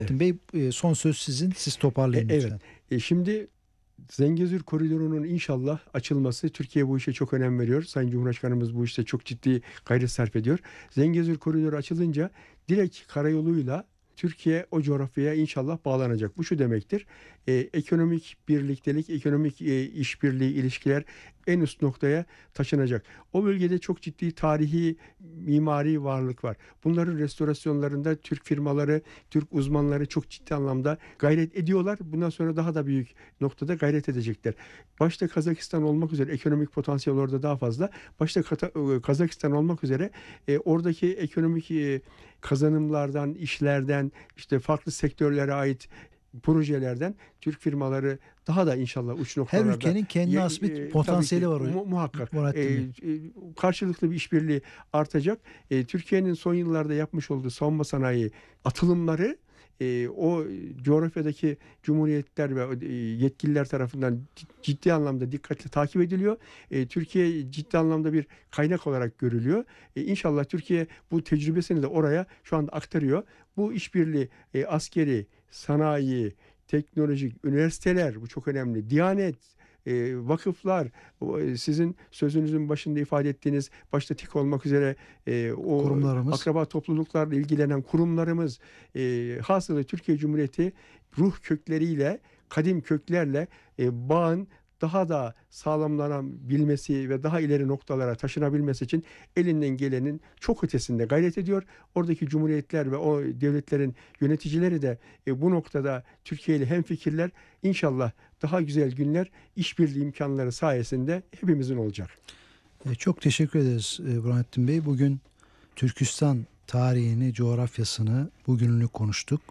Evet. Bey, son söz sizin. Siz toparlayın Evet. lütfen. Şimdi Zengezur Koridoru'nun inşallah açılması, Türkiye bu işe çok önem veriyor. Sayın Cumhurbaşkanımız bu işte çok ciddi gayret sarf ediyor. Zengezur Koridoru açılınca direkt karayoluyla Türkiye o coğrafyaya inşallah bağlanacak. Bu şu demektir: ekonomik birliktelik, ekonomik işbirliği, ilişkiler en üst noktaya taşınacak. O bölgede çok ciddi tarihi, mimari varlık var. Bunların restorasyonlarında Türk firmaları, Türk uzmanları çok ciddi anlamda gayret ediyorlar. Bundan sonra daha da büyük noktada gayret edecekler. Başta Kazakistan olmak üzere, ekonomik potansiyel orada daha fazla. Başta Kazakistan olmak üzere oradaki ekonomik kazanımlardan, işlerden, işte farklı sektörlere ait projelerden Türk firmaları daha da inşallah uç noktalarda. Her ülkenin kendine has bir potansiyeli var. Muhakkak. Murattin Bey. Karşılıklı bir işbirliği artacak. Türkiye'nin son yıllarda yapmış olduğu savunma sanayi atılımları o coğrafyadaki cumhuriyetler ve yetkililer tarafından ciddi anlamda dikkatle takip ediliyor. Türkiye ciddi anlamda bir kaynak olarak görülüyor. İnşallah Türkiye bu tecrübesini de oraya şu anda aktarıyor. Bu işbirliği askeri, sanayi, teknolojik, üniversiteler, bu çok önemli. Diyanet, vakıflar, sizin sözünüzün başında ifade ettiğiniz, başta TİK olmak üzere o Kurumlarımız. akraba topluluklarla ilgilenen kurumlarımız, hasılı Türkiye Cumhuriyeti ruh kökleriyle, kadim köklerle bağın daha da sağlamlanabilmesi ve daha ileri noktalara taşınabilmesi için elinden gelenin çok ötesinde gayret ediyor. Oradaki cumhuriyetler ve o devletlerin yöneticileri de bu noktada Türkiye ile hemfikirler. İnşallah daha güzel günler işbirliği imkanları sayesinde hepimizin olacak. Çok teşekkür ederiz Burhanettin Bey. Bugün Türkistan tarihini, coğrafyasını, bugününü konuştuk.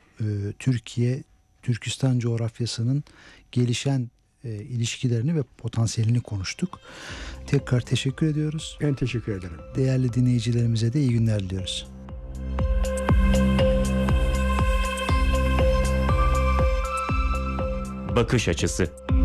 Türkistan coğrafyasının gelişen ilişkilerini ve potansiyelini konuştuk. Tekrar teşekkür ediyoruz. Ben teşekkür ederim. Değerli dinleyicilerimize de iyi günler diliyoruz. Bakış açısı.